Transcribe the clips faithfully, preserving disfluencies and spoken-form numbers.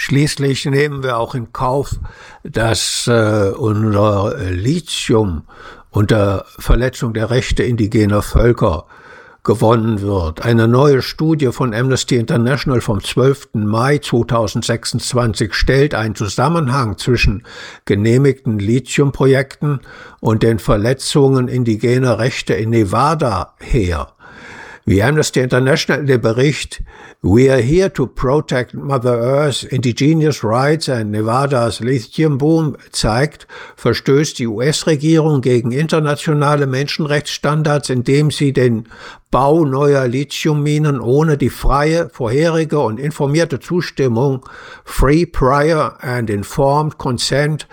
Schließlich nehmen wir auch in Kauf, dass äh, unser Lithium unter Verletzung der Rechte indigener Völker gewonnen wird. Eine neue Studie von Amnesty International vom zwölften Mai zweitausendsechsundzwanzig stellt einen Zusammenhang zwischen genehmigten Lithiumprojekten und den Verletzungen indigener Rechte in Nevada her. Wie Amnesty International in dem Bericht "We are here to protect Mother Earth, Indigenous Rights and Nevadas Lithium Boom" zeigt, verstößt die U S-Regierung gegen internationale Menschenrechtsstandards, indem sie den Bau neuer Lithiumminen ohne die freie, vorherige und informierte Zustimmung (Free, Prior and Informed Consent)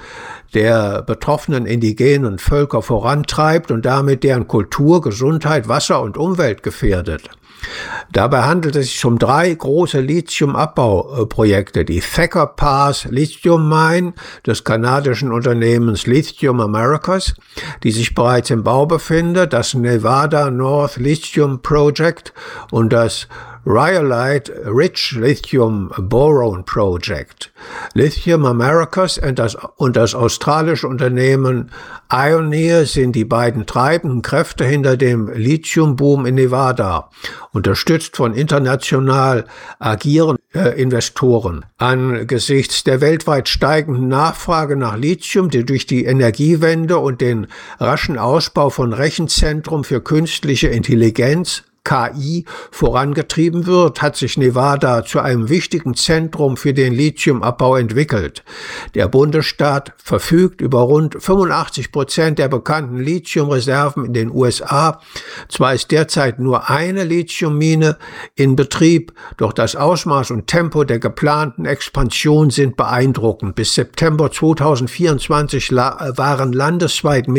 der betroffenen indigenen Völker vorantreibt und damit deren Kultur, Gesundheit, Wasser und Umwelt gefährdet. Dabei handelt es sich um drei große Lithiumabbauprojekte: die Thacker Pass Lithium Mine des kanadischen Unternehmens Lithium Americas, die sich bereits im Bau befindet, das Nevada North Lithium Project und das Rhyolite Ridge Lithium Boron Project. Lithium Americas und das, und das australische Unternehmen Ioneer sind die beiden treibenden Kräfte hinter dem Lithiumboom in Nevada, unterstützt von international agierenden äh, Investoren. Angesichts der weltweit steigenden Nachfrage nach Lithium, die durch die Energiewende und den raschen Ausbau von Rechenzentren für künstliche Intelligenz K I vorangetrieben wird, hat sich Nevada zu einem wichtigen Zentrum für den Lithiumabbau entwickelt. Der Bundesstaat verfügt über rund fünfundachtzig Prozent der bekannten Lithiumreserven in den U S A. Zwar ist derzeit nur eine Lithiummine in Betrieb, doch das Ausmaß und Tempo der geplanten Expansion sind beeindruckend. Bis September zweitausendvierundzwanzig waren landesweit